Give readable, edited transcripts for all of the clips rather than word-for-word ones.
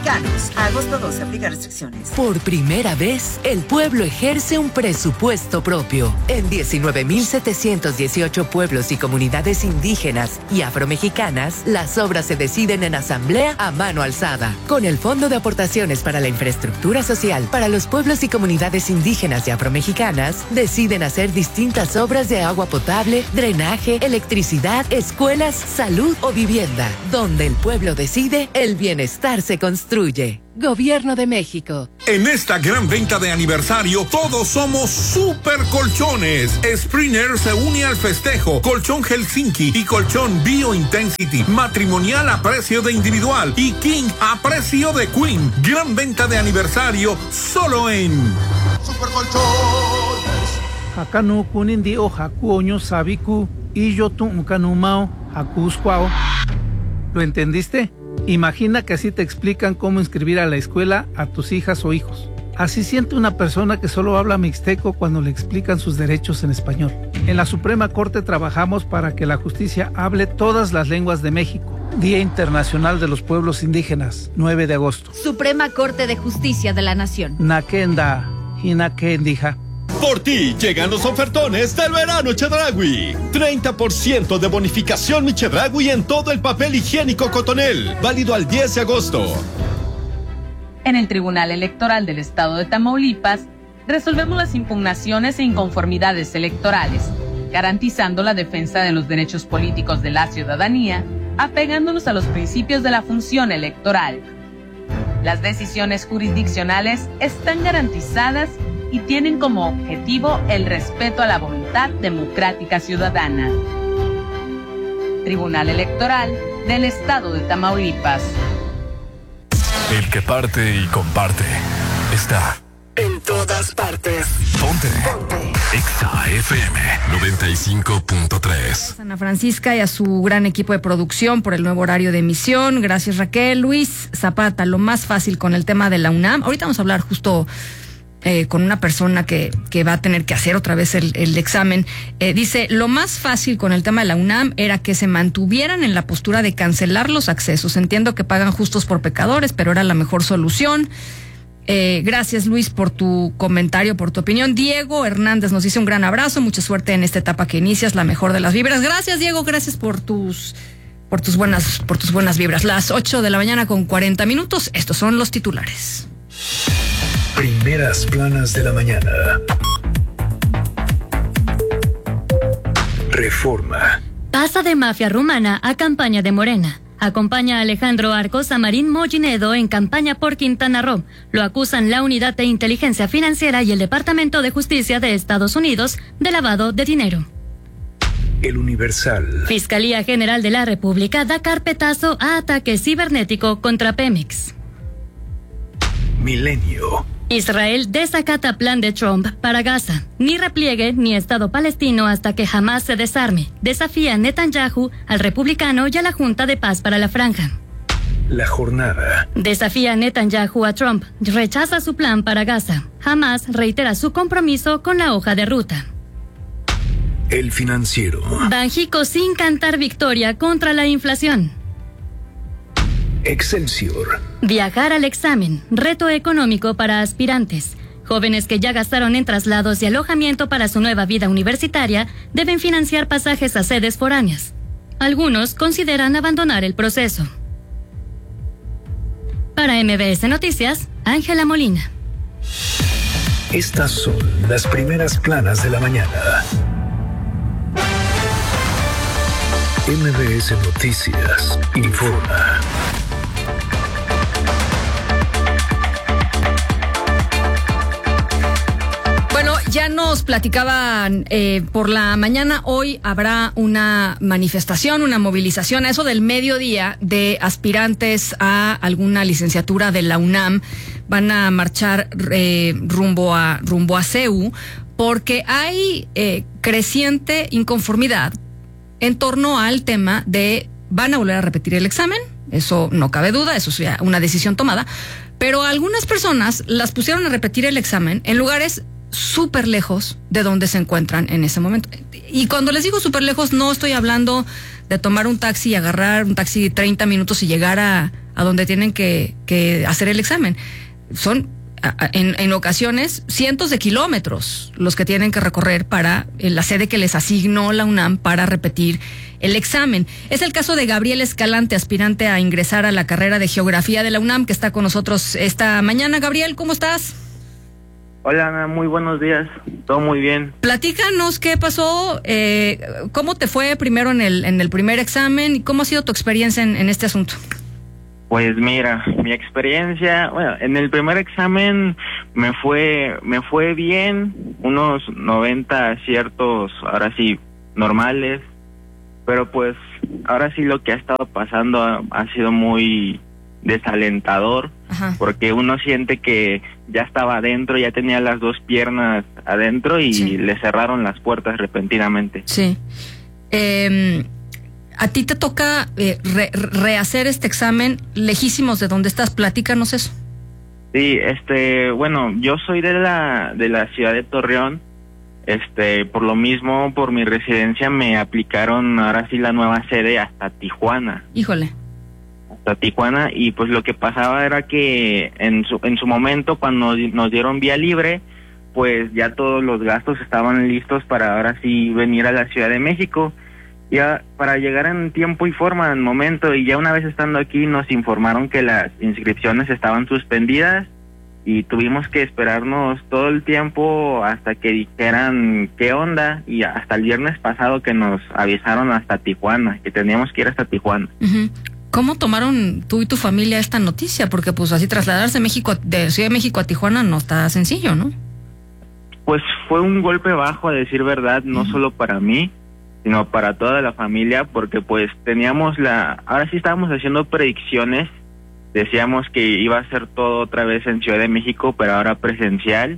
Afromexicanos. A agosto 12, aplica restricciones. Por primera vez, el pueblo ejerce un presupuesto propio. En 19.718 pueblos y comunidades indígenas y afromexicanas, las obras se deciden en asamblea a mano alzada. Con el Fondo de Aportaciones para la Infraestructura Social para los pueblos y comunidades indígenas y afromexicanas, deciden hacer distintas obras de agua potable, drenaje, electricidad, escuelas, salud o vivienda. Donde el pueblo decide, el bienestar se construye. Gobierno de México. En esta gran venta de aniversario, todos somos super colchones. Springer se une al festejo. Colchón Helsinki y colchón Bio Intensity. Matrimonial a precio de individual. Y King a precio de Queen. Gran venta de aniversario solo en Super Colchones. Hakanu kunindi o haku oño sabiku y yo tu mao hakusquao. ¿Lo entendiste? Imagina que así te explican cómo inscribir a la escuela a tus hijas o hijos. Así siente una persona que solo habla mixteco cuando le explican sus derechos en español. En la Suprema Corte trabajamos para que la justicia hable todas las lenguas de México. Día Internacional de los Pueblos Indígenas, 9 de agosto. Suprema Corte de Justicia de la Nación. Nakenda, Hinakendija. Por ti llegan los ofertones del verano Chedraui. 30% de bonificación mi Chedraui en todo el papel higiénico Cotonel. Válido al 10 de agosto. En el Tribunal Electoral del Estado de Tamaulipas, resolvemos las impugnaciones e inconformidades electorales, garantizando la defensa de los derechos políticos de la ciudadanía, apegándonos a los principios de la función electoral. Las decisiones jurisdiccionales están garantizadas y tienen como objetivo el respeto a la voluntad democrática ciudadana. Tribunal Electoral del Estado de Tamaulipas. El que parte y comparte está en todas partes. Ponte. Exa FM 95.3. Ana Francisca y a su gran equipo de producción por el nuevo horario de emisión. Gracias, Raquel. Luis Zapata, lo más fácil con el tema de la UNAM. Ahorita vamos a hablar justo con una persona que va a tener que hacer otra vez el examen. Dice, lo más fácil con el tema de la UNAM era que se mantuvieran en la postura de cancelar los accesos. Entiendo que pagan justos por pecadores, pero era la mejor solución. Gracias, Luis, por tu comentario, por tu opinión. Diego Hernández nos dice un gran abrazo, mucha suerte en esta etapa que inicias, la mejor de las vibras. Gracias, Diego, gracias por tus buenas vibras. Las 8 de la mañana con 40 minutos. Estos son los titulares. Primeras planas de la mañana. Reforma. Pasa de mafia rumana a campaña de Morena. Acompaña a Alejandro Arcos a Marín Mollinedo en campaña por Quintana Roo. Lo acusan la Unidad de Inteligencia Financiera y el Departamento de Justicia de Estados Unidos de lavado de dinero. El Universal. Fiscalía General de la República da carpetazo a ataque cibernético contra Pemex. Milenio. Israel desacata plan de Trump para Gaza. Ni repliegue ni Estado palestino hasta que Hamás se desarme. Desafía Netanyahu al republicano y a la Junta de Paz para la Franja. La Jornada. Desafía Netanyahu a Trump. Rechaza su plan para Gaza. Hamás reitera su compromiso con la hoja de ruta. El Financiero. Banjico sin cantar victoria contra la inflación. Excelsior. Viajar al examen, reto económico para aspirantes. Jóvenes que ya gastaron en traslados y alojamiento para su nueva vida universitaria deben financiar pasajes a sedes foráneas. Algunos consideran abandonar el proceso. Para MBS Noticias, Ángela Molina. Estas son las primeras planas de la mañana. MBS Noticias informa. Ya nos platicaban por la mañana, hoy habrá una manifestación, una movilización a eso del mediodía de aspirantes a alguna licenciatura de la UNAM. Van a marchar rumbo a CEU porque hay creciente inconformidad en torno al tema de van a volver a repetir el examen. Eso no cabe duda, eso es ya una decisión tomada. Pero algunas personas las pusieron a repetir el examen en lugares súper lejos de donde se encuentran en ese momento. Y cuando les digo súper lejos, no estoy hablando de tomar un taxi y agarrar un taxi de 30 minutos y llegar a a donde tienen que hacer el examen. Son en ocasiones cientos de kilómetros los que tienen que recorrer para la sede que les asignó la UNAM para repetir el examen. Es el caso de Gabriel Escalante, aspirante a ingresar a la carrera de Geografía de la UNAM, que está con nosotros esta mañana. Gabriel, ¿cómo estás? Hola, Ana, muy buenos días. Todo muy bien. Platícanos qué pasó, cómo te fue primero en el primer examen y cómo ha sido tu experiencia en este asunto. Pues mira, mi experiencia, bueno, en el primer examen me fue bien, unos 90 aciertos, ahora sí, normales, pero pues ahora sí lo que ha estado pasando ha sido muy desalentador. Ajá. Porque uno siente que ya estaba adentro, ya tenía las dos piernas adentro y sí, le cerraron las puertas repentinamente. Sí. A ti te toca rehacer este examen lejísimos de donde estás. Platícanos eso. Sí, bueno, yo soy de la ciudad de Torreón. Por lo mismo, por mi residencia me aplicaron ahora sí la nueva sede hasta Tijuana. Híjole. Hasta Tijuana, y pues lo que pasaba era que en su momento, cuando nos dieron vía libre, pues ya todos los gastos estaban listos para ahora sí venir a la Ciudad de México, ya para llegar en tiempo y forma, en momento, y ya una vez estando aquí nos informaron que las inscripciones estaban suspendidas y tuvimos que esperarnos todo el tiempo hasta que dijeran qué onda, y hasta el viernes pasado que nos avisaron hasta Tijuana, que teníamos que ir hasta Tijuana. Uh-huh. ¿Cómo tomaron tú y tu familia esta noticia? Porque pues así trasladarse de Ciudad de México a Tijuana no está sencillo, ¿no? Pues fue un golpe bajo, a decir verdad, no solo para mí, sino para toda la familia, porque pues teníamos ahora sí estábamos haciendo predicciones, decíamos que iba a ser todo otra vez en Ciudad de México, pero ahora presencial,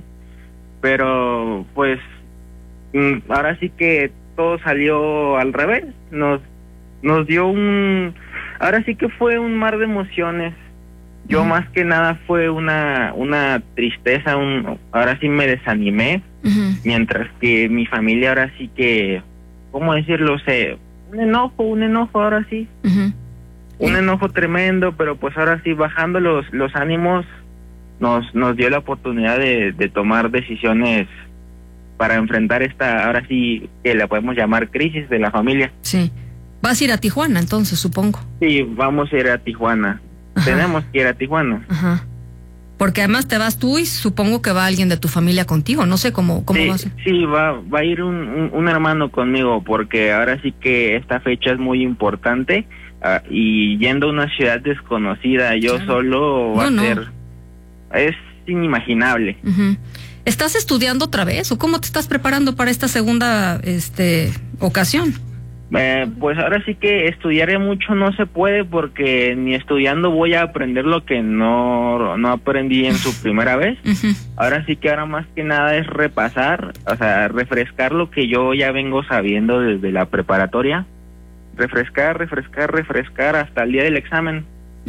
pero pues ahora sí que todo salió al revés, nos dio ahora sí que fue un mar de emociones. Yo más que nada fue una tristeza, ahora sí me desanimé, mientras que mi familia ahora sí que, ¿cómo decirlo? Un enojo ahora sí. Un enojo tremendo, pero pues ahora sí, bajando los ánimos, nos dio la oportunidad de tomar decisiones para enfrentar esta, ahora sí que la podemos llamar crisis de la familia. Sí. Vas a ir a Tijuana, entonces, supongo. Sí, vamos a ir a Tijuana. Ajá. Tenemos que ir a Tijuana. Ajá. Porque además te vas tú y supongo que va alguien de tu familia contigo. No sé cómo sí, va a ser. Sí, va a ir un hermano conmigo, porque ahora sí que esta fecha es muy importante. Y yendo a una ciudad desconocida, yo solo va a ser... Es inimaginable. Uh-huh. ¿Estás estudiando otra vez o cómo te estás preparando para esta segunda ocasión? Pues ahora sí que estudiaré mucho no se puede, porque ni estudiando voy a aprender lo que no aprendí en su primera vez. Ahora sí que ahora más que nada es repasar, o sea, refrescar lo que yo ya vengo sabiendo desde la preparatoria. Refrescar hasta el día del examen.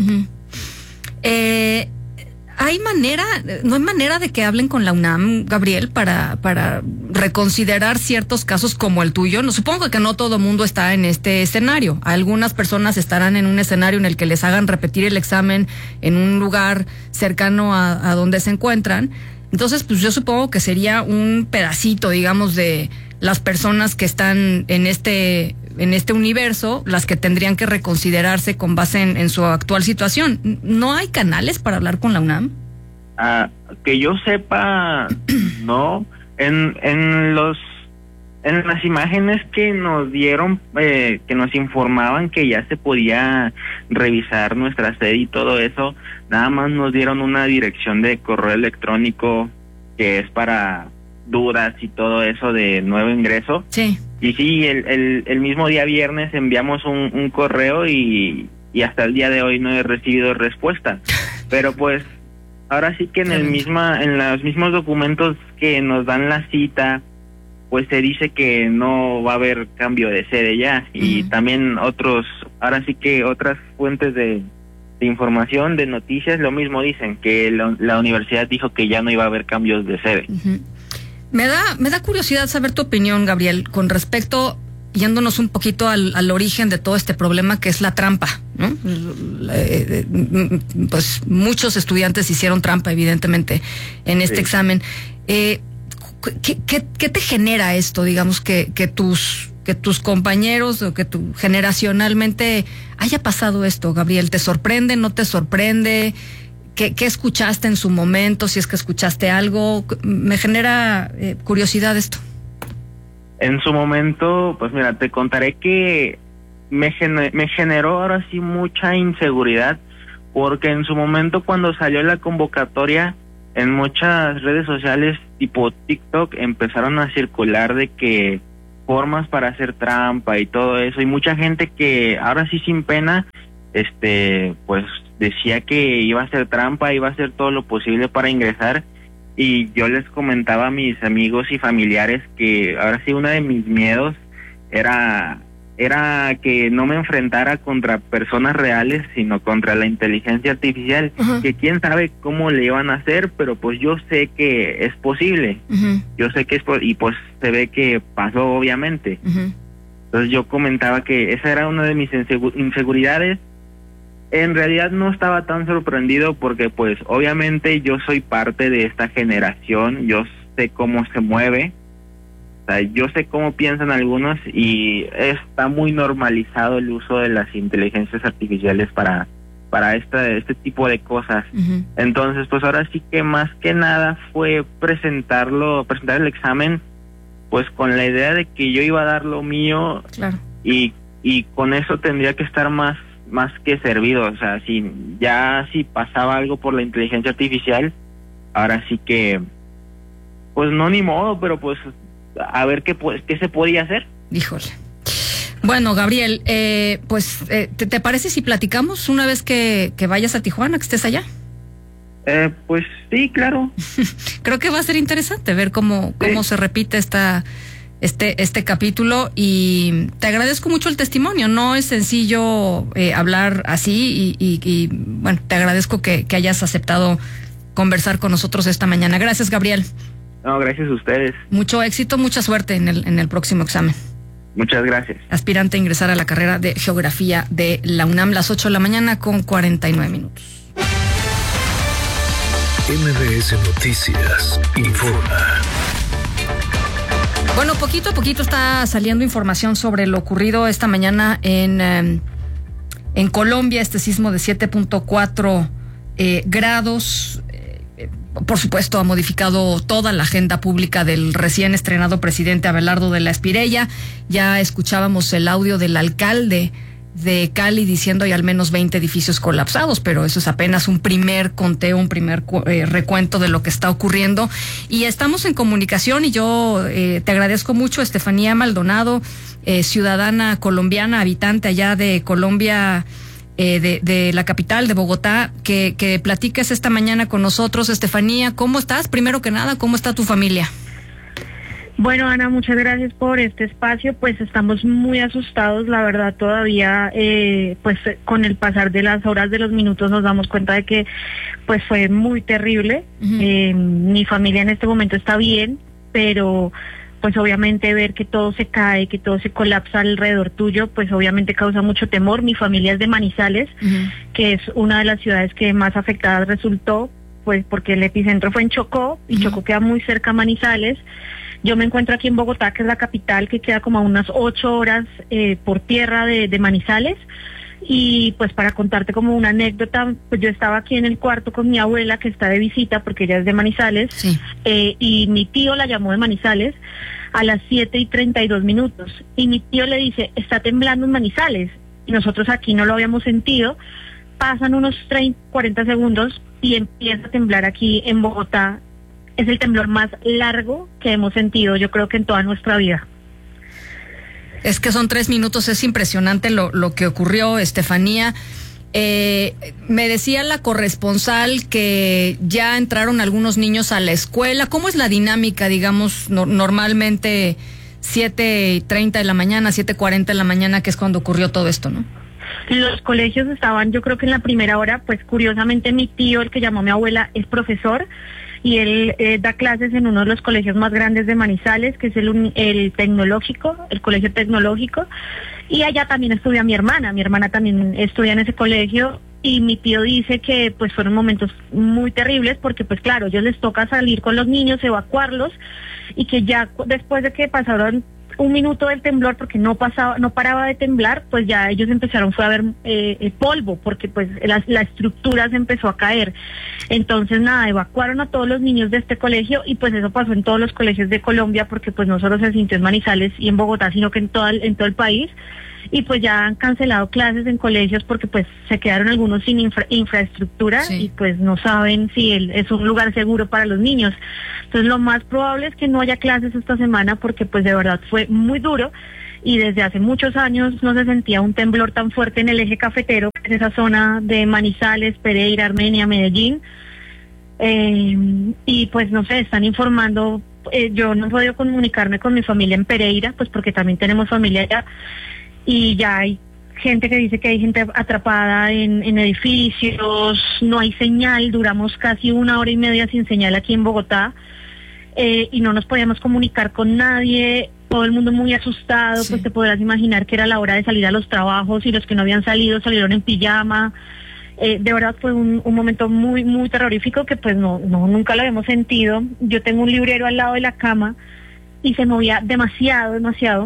¿No hay manera de que hablen con la UNAM, Gabriel, para reconsiderar ciertos casos como el tuyo? No, supongo que no todo mundo está en este escenario. Algunas personas estarán en un escenario en el que les hagan repetir el examen en un lugar cercano a donde se encuentran. Entonces, pues yo supongo que sería un pedacito, digamos, de las personas que están en este universo, las que tendrían que reconsiderarse con base en su actual situación. ¿No hay canales para hablar con la UNAM? Que yo sepa, no. En las imágenes que nos dieron, que nos informaban que ya se podía revisar nuestra sede y todo eso, nada más nos dieron una dirección de correo electrónico que es para dudas y todo eso de nuevo ingreso. Sí. Y sí, el mismo día viernes enviamos un correo y hasta el día de hoy no he recibido respuesta. Pero pues ahora sí que en los mismos documentos que nos dan la cita, pues se dice que no va a haber cambio de sede ya. Y también ahora sí que otras fuentes de información, de noticias, lo mismo dicen, que la universidad dijo que ya no iba a haber cambios de sede. Me da curiosidad saber tu opinión, Gabriel, con respecto, yéndonos un poquito al origen de todo este problema que es la trampa, ¿no? Pues muchos estudiantes hicieron trampa, evidentemente, en este examen. ¿Qué te genera esto, digamos, que tus compañeros o que tú generacionalmente haya pasado esto, Gabriel? ¿Te sorprende, no te sorprende? ¿Qué escuchaste en su momento? Si es que escuchaste algo, me genera curiosidad esto. En su momento, pues mira, te contaré que me generó ahora sí mucha inseguridad, porque en su momento cuando salió la convocatoria, en muchas redes sociales tipo TikTok empezaron a circular de que formas para hacer trampa y todo eso, y mucha gente que ahora sí sin pena, pues decía que iba a hacer trampa, iba a hacer todo lo posible para ingresar, y yo les comentaba a mis amigos y familiares que ahora sí uno de mis miedos era que no me enfrentara contra personas reales, sino contra la inteligencia artificial, que quién sabe cómo le iban a hacer, pero pues yo sé que es posible, yo sé que y pues se ve que pasó, obviamente. Entonces yo comentaba que esa era una de mis inseguridades. En realidad no estaba tan sorprendido porque pues obviamente yo soy parte de esta generación, yo sé cómo se mueve, o sea, yo sé cómo piensan algunos y está muy normalizado el uso de las inteligencias artificiales para este tipo de cosas. Entonces pues ahora sí que más que nada fue presentar el examen pues con la idea de que yo iba a dar lo mío, claro, y con eso tendría que estar más que servido. O sea, si pasaba algo por la inteligencia artificial, ahora sí que pues no, ni modo, pero pues a ver qué se podía hacer. Híjole. Bueno, Gabriel, ¿te parece si platicamos una vez que vayas a Tijuana, que estés allá? Pues sí, claro. Creo que va a ser interesante ver cómo se repite este capítulo, y te agradezco mucho el testimonio. No es sencillo hablar así y bueno, te agradezco que hayas aceptado conversar con nosotros esta mañana. Gracias, Gabriel. No, gracias a ustedes. Mucho éxito, mucha suerte en el próximo examen. Muchas gracias. Aspirante a ingresar a la carrera de Geografía de la UNAM, las 8 de la mañana con 49 minutos. MBS Noticias informa. Bueno, poquito a poquito está saliendo información sobre lo ocurrido esta mañana en Colombia, este sismo de 7.4 grados. Por supuesto, ha modificado toda la agenda pública del recién estrenado presidente Abelardo de la Espriella. Ya escuchábamos el audio del alcalde de Cali diciendo hay al menos 20 edificios colapsados, pero eso es apenas un primer conteo, un primer recuento de lo que está ocurriendo. Y estamos en comunicación y yo te agradezco mucho, Estefanía Maldonado, ciudadana colombiana, habitante allá de Colombia, de la capital, de Bogotá, que platiques esta mañana con nosotros. Estefanía, ¿cómo estás? Primero que nada, ¿cómo está tu familia? Bueno, Ana, muchas gracias por este espacio. Pues estamos muy asustados, la verdad, todavía, pues con el pasar de las horas, de los minutos, nos damos cuenta de que pues fue muy terrible. Mi familia en este momento está bien, pero pues obviamente ver que todo se cae, que todo se colapsa alrededor tuyo, pues obviamente causa mucho temor. Mi familia es de Manizales, que es una de las ciudades que más afectada resultó, pues porque el epicentro fue en Chocó, y Chocó queda muy cerca a Manizales. Yo me encuentro aquí en Bogotá, que es la capital, que queda como a unas 8 horas por tierra de Manizales. Y pues para contarte como una anécdota, pues yo estaba aquí en el cuarto con mi abuela, que está de visita porque ella es de Manizales, sí. Y mi tío la llamó de Manizales a las 7:32, y mi tío le dice, está temblando en Manizales, y nosotros aquí no lo habíamos sentido. Pasan unos 40 segundos y empieza a temblar aquí en Bogotá. Es el temblor más largo que hemos sentido, yo creo que en toda nuestra vida. Es que son 3 minutos, es impresionante lo que ocurrió, Estefanía. Me decía la corresponsal que ya entraron algunos niños a la escuela. ¿Cómo es la dinámica, digamos, normalmente 7:30 de la mañana, 7:40 de la mañana, que es cuando ocurrió todo esto, ¿no? Los colegios estaban, yo creo que en la primera hora, pues curiosamente mi tío, el que llamó a mi abuela, es profesor, y él da clases en uno de los colegios más grandes de Manizales, que es el tecnológico, el colegio tecnológico, y allá también estudia mi hermana también estudia en ese colegio, y mi tío dice que pues fueron momentos muy terribles porque pues claro, a ellos les toca salir con los niños, evacuarlos, y que ya después de que pasaron un minuto del temblor, porque no paraba de temblar, pues ya ellos empezaron a ver polvo, porque pues la estructura se empezó a caer. Entonces nada, evacuaron a todos los niños de este colegio, y pues eso pasó en todos los colegios de Colombia, porque pues no solo se sintió en Manizales y en Bogotá, sino que en todo el país. Y pues ya han cancelado clases en colegios porque pues se quedaron algunos sin infraestructura, sí, y pues no saben si es un lugar seguro para los niños. Entonces lo más probable es que no haya clases esta semana, porque pues de verdad fue muy duro, y desde hace muchos años no se sentía un temblor tan fuerte en el eje cafetero, en esa zona de Manizales, Pereira, Armenia, Medellín. Y pues no sé, están informando, yo no he podido comunicarme con mi familia en Pereira, pues porque también tenemos familia allá, y ya hay gente que dice que hay gente atrapada en edificios, no hay señal, duramos casi 1 hora y media sin señal aquí en Bogotá, y no nos podíamos comunicar con nadie, todo el mundo muy asustado, sí. Pues te podrás imaginar que era la hora de salir a los trabajos, y los que no habían salido salieron en pijama. De verdad fue un momento muy, muy terrorífico que pues nunca lo habíamos sentido. Yo tengo un librero al lado de la cama y se movía demasiado,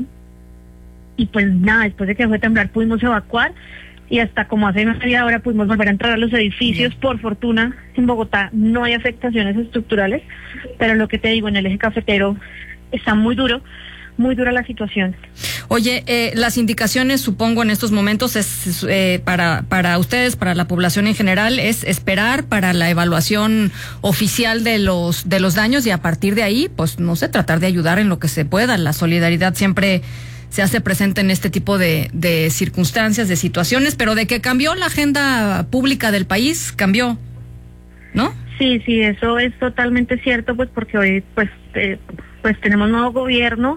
y pues nada, después de que fue a temblar pudimos evacuar, y hasta como hace media hora pudimos volver a entrar a los edificios. Por fortuna en Bogotá no hay afectaciones estructurales, pero lo que te digo, en el eje cafetero está muy dura la situación. Oye, las indicaciones, supongo, en estos momentos es para ustedes, para la población en general, es esperar para la evaluación oficial de los daños, y a partir de ahí, pues no sé, tratar de ayudar en lo que se pueda. La solidaridad siempre se hace presente en este tipo de circunstancias, de situaciones, pero de que cambió la agenda pública del país, cambió, ¿no? Sí, eso es totalmente cierto, pues porque hoy pues tenemos nuevo gobierno,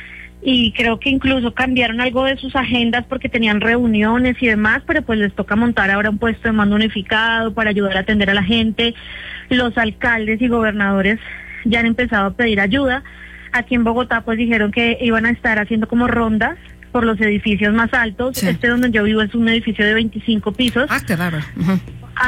y creo que incluso cambiaron algo de sus agendas porque tenían reuniones y demás, pero pues les toca montar ahora un puesto de mando unificado para ayudar a atender a la gente. Los alcaldes y gobernadores ya han empezado a pedir ayuda. Aquí en Bogotá pues dijeron que iban a estar haciendo como rondas por los edificios más altos. Sí. Donde yo vivo es un edificio de 25 pisos. Ah, qué raro. Uh-huh.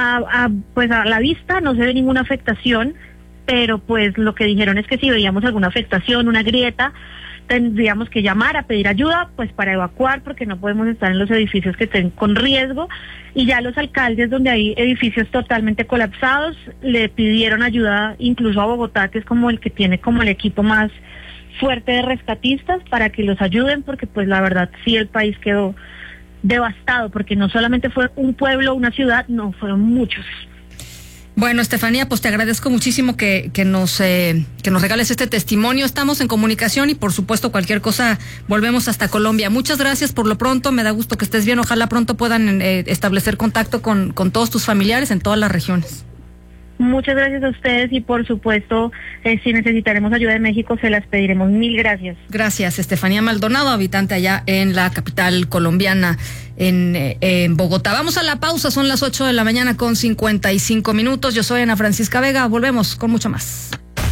Pues a la vista no se ve ninguna afectación, pero pues lo que dijeron es que si veíamos alguna afectación, una grieta, tendríamos que llamar a pedir ayuda pues para evacuar, porque no podemos estar en los edificios que estén con riesgo. Y ya los alcaldes, donde hay edificios totalmente colapsados, le pidieron ayuda incluso a Bogotá, que es como el que tiene como el equipo más fuerte de rescatistas, para que los ayuden, porque pues la verdad sí el país quedó devastado, porque no solamente fue un pueblo, una ciudad, no, fueron muchos. Bueno, Estefanía, pues te agradezco muchísimo que nos regales este testimonio. Estamos en comunicación, y por supuesto cualquier cosa volvemos hasta Colombia. Muchas gracias por lo pronto, me da gusto que estés bien. Ojalá pronto puedan establecer contacto con todos tus familiares en todas las regiones. Muchas gracias a ustedes, y por supuesto, si necesitaremos ayuda de México, se las pediremos. Mil gracias. Gracias, Estefanía Maldonado, habitante allá en la capital colombiana, en Bogotá. Vamos a la pausa, son las 8 de la mañana con 55 minutos. Yo soy Ana Francisca Vega, volvemos con mucho más.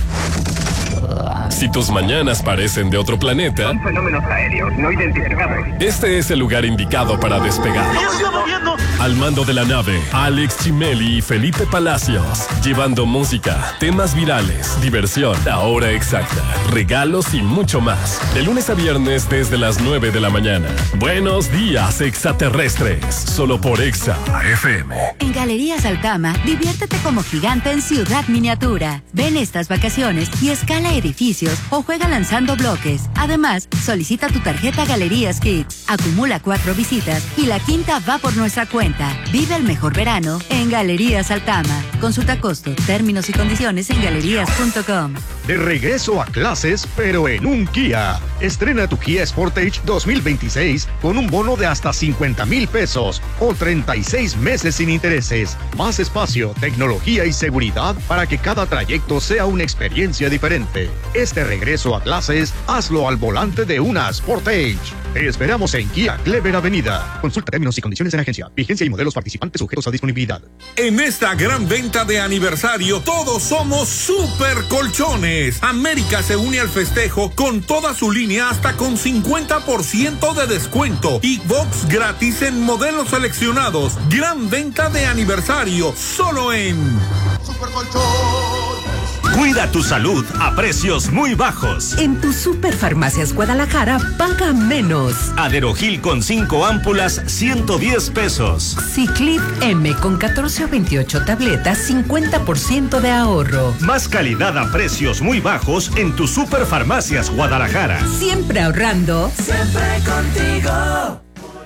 Si tus mañanas parecen de otro planeta, son fenómenos aéreos no identificados. Este es el lugar indicado para despegar. Al mando de la nave, Alex Chimeli y Felipe Palacios, llevando música, temas virales, diversión, la hora exacta, regalos y mucho más. De lunes a viernes desde las 9 de la mañana. Buenos días, extraterrestres. Solo por Exa FM. En Galerías Altama, diviértete como gigante en Ciudad Miniatura. Ven estas vacaciones y escala edificios o juega lanzando bloques. Además, solicita tu tarjeta Galerías Kids. Acumula 4 visitas y la quinta va por nuestra cuenta. Vive el mejor verano en Galerías Altama. Consulta costo, términos y condiciones en galerías.com. de regreso a clases, pero en un Kia. Estrena tu Kia Sportage 2026 con un bono de hasta 50,000 pesos o 36 meses sin intereses. Más espacio, tecnología y seguridad para que cada trayecto sea una experiencia diferente. Este regreso a clases, hazlo al volante de una Sportage. Te esperamos en Kia Clever Avenida. Consulta términos y condiciones en agencia. Vigencia y modelos participantes sujetos a disponibilidad. En esta gran venta de aniversario, todos somos Super Colchones. América se une al festejo con toda su línea hasta con 50% de descuento y box gratis en modelos seleccionados. Gran venta de aniversario, solo en Super Colchones. Cuida tu salud a precios muy bajos. En tu Superfarmacias Guadalajara, paga menos. Aderogil con 5 ámpulas, 110 pesos. Ciclip M con 14 o 28 tabletas, 50% de ahorro. Más calidad a precios muy bajos en tu Superfarmacias Guadalajara. Siempre ahorrando. Siempre contigo.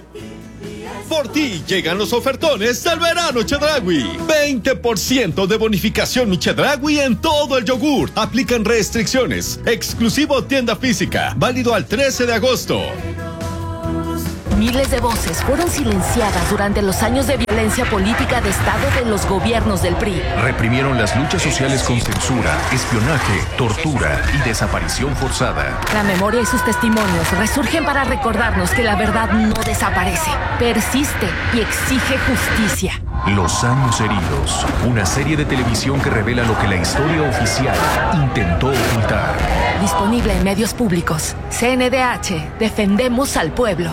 Por ti llegan los ofertones del verano Chedraui. 20% de bonificación Chedraui en todo el yogur. Aplican restricciones. Exclusivo tienda física. Válido al 13 de agosto. Miles de voces fueron silenciadas durante los años de violencia política de Estado de los gobiernos del PRI. Reprimieron las luchas sociales con censura, espionaje, tortura y desaparición forzada. La memoria y sus testimonios resurgen para recordarnos que la verdad no desaparece, persiste y exige justicia. Los años heridos, una serie de televisión que revela lo que la historia oficial intentó ocultar. Disponible en medios públicos. CNDH, defendemos al pueblo.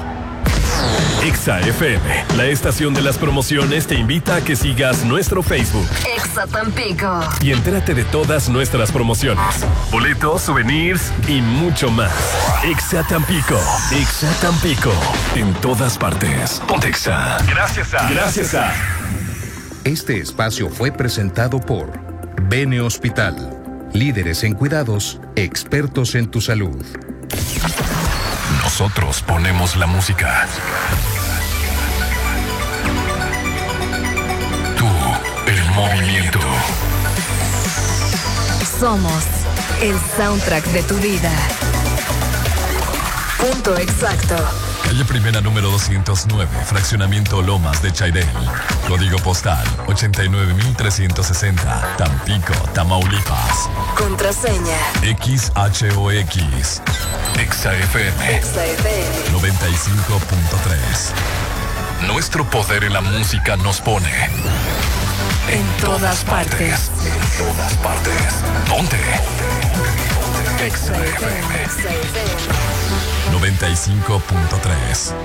Exa FM, la estación de las promociones, te invita a que sigas nuestro Facebook. Exa Tampico. Y entérate de todas nuestras promociones, boletos, souvenirs y mucho más. Exa Tampico. Exa Tampico. En todas partes. Ponte Exa. Gracias a. Este espacio fue presentado por Bene Hospital. Líderes en cuidados, expertos en tu salud. Nosotros ponemos la música. Tú, el movimiento. Somos el soundtrack de tu vida. Punto exacto. Calle Primera número 209, fraccionamiento Lomas de Chairel. Código postal 89360, Tampico, Tamaulipas. Contraseña XHOX. Exa FM 95.3. Nuestro poder en la música nos pone en todas partes. En todas partes. ¿Dónde? Exa FM 95.3.